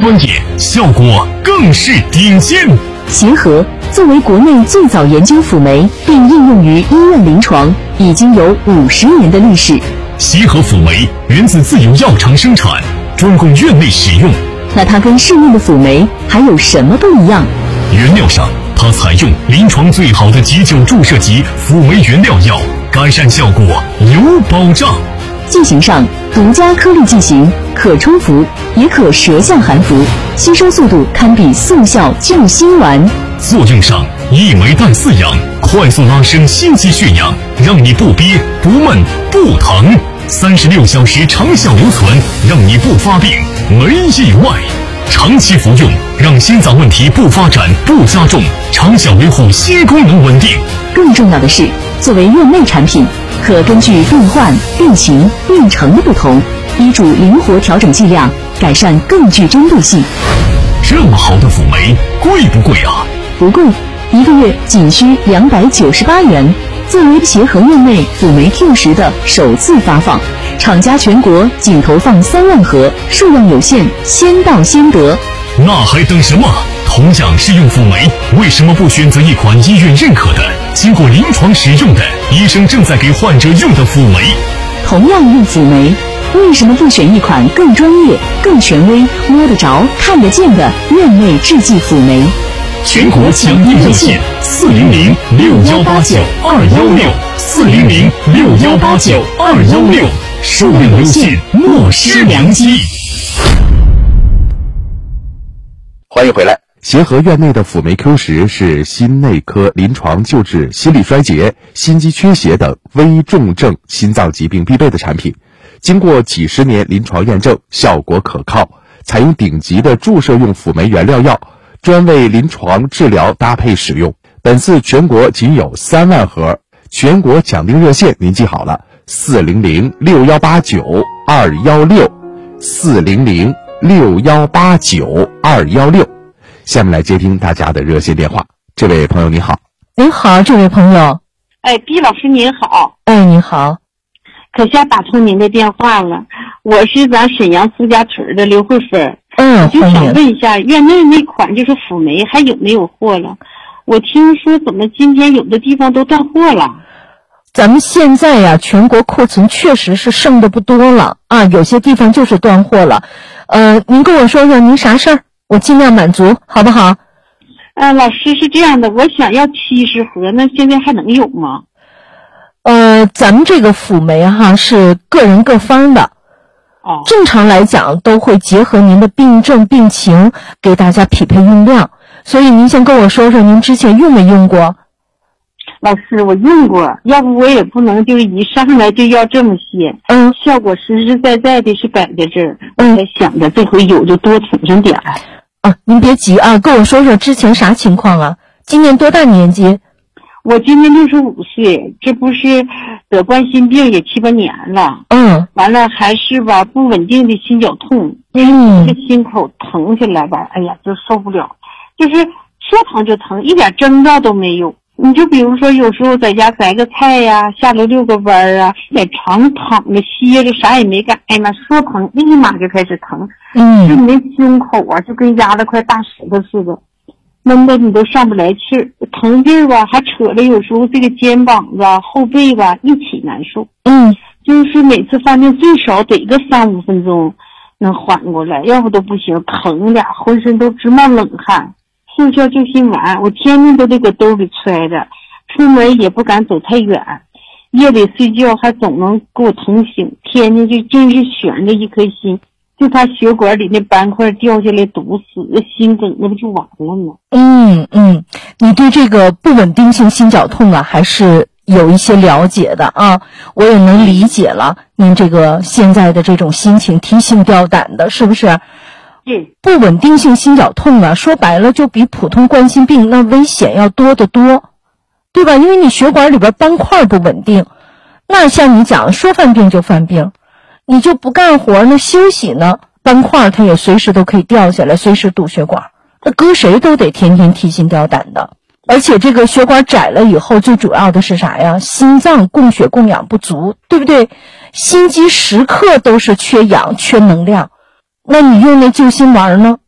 专业，效果更是顶尖。 协和作为国内最早研究辅酶并应用于医院临床，已经有50年的历史。 协和辅酶源自自有药厂生产，专供院内使用。 那它跟市面的辅酶还有什么不一样？ 原料上，它采用临床最好的急救注射级辅酶原料药，改善效果有保障。 剂型上，独家颗粒剂型，可冲服，也可舌象含服，吸收速度堪比速效救心丸。 作用上，一酶氮饲养，快速拉升心肌血氧，让你不憋不闷不疼，36小时长效留存，让你不发病没意外。长期服用，让心脏问题不发展不加重，长效维护心功能稳定。 更重要的是，作为院内产品，可根据病患、病情、病程的不同，医嘱灵活调整剂量，改善更具针对性。 这么好的辅酶，贵不贵啊？ 不贵，1个月仅需298元。作为协和院内辅酶 Q10的首次发放，厂家全国仅投放3万盒，数量有限，先到先得。 那还等什么？同样是用辅酶，为什么不选择一款医院认可的、经过临床使用的、医生正在给患者用的辅酶？ 同样用辅酶，为什么不选一款更专业、更权威、摸得着、看得见的院内制剂辅酶？ 全国抢订热线：400-6189216，400-6189216，数量有限，莫失良机。 欢迎回来。协和院内的辅酶 Q10是心内科临床救治心力衰竭、心肌缺血等危重症心脏疾病必备的产品，经过几十年临床验证，效果可靠，采用顶级的注射用辅酶原料药，专为临床治疗搭配使用。本次全国仅有3万盒，全国抢订热线您记好了，400-6189-216，400-6189-216。下面来接听大家的热线电话。这位朋友你好。 您好，这位朋友。 毕老师您好。 你好。 可下打通您的电话了，我是咱沈阳苏家屯的刘慧芬。就想问一下，院内那款就是辅酶还有没有货了？我听说怎么今天有的地方都断货了。 咱们现在呀，全国库存确实是剩的不多了啊，有些地方就是断货了。您跟我说说您啥事儿，我尽量满足，好不好？ 老师是这样的，我想要70盒，那现在还能有吗？ 咱们这个辅酶是个人各方的。正常来讲都会结合您的病症病情给大家匹配用量，所以您先跟我说说您之前用没用过？ 老师我用过，要不我也不能就是一上来就要这么些。效果实实在在的是摆在这儿。我才想着这回有就多存上点儿。 您别急啊，跟我说说之前啥情况啊？今年多大年纪？ 我今年65岁，这不是得冠心病也7、8年了。完了还是吧不稳定的心绞痛，这心口疼起来吧，哎呀就受不了，就是说疼就疼，一点征兆都没有。你就比如说有时候在家摘个菜呀，下楼遛个弯啊，在床躺着歇着啥也没干，哎妈说疼立马就开始疼。就你那胸口啊就跟压了块大石头似的，闷的你都上不来气儿，疼劲儿吧还扯着有时候这个肩膀子后背吧一起难受。就是每次犯病最少得个3、5分钟能缓过来，要不都不行，疼的浑身都直冒冷汗。速效救心丸我天天都得搁兜里揣着，出门也不敢走太远，夜里睡觉还总能给我疼醒，天天就真是悬着一颗心，就怕血管里那斑块掉下来堵死，心梗那不就完了吗？ 你对这个不稳定性心绞痛还是有一些了解的啊，我也能理解了您这个现在的这种心情，提心吊胆的，是不是？不稳定性心绞痛说白了就比普通冠心病那危险要多得多，对吧？因为你血管里边斑块不稳定，那像你讲说犯病就犯病，你就不干活呢休息呢，斑块它也随时都可以掉下来，随时堵血管，那搁谁都得天天提心吊胆的。而且这个血管窄了以后，最主要的是啥呀？心脏供血供氧不足，对不对？心肌时刻都是缺氧缺能量，那你用那救心丸呢，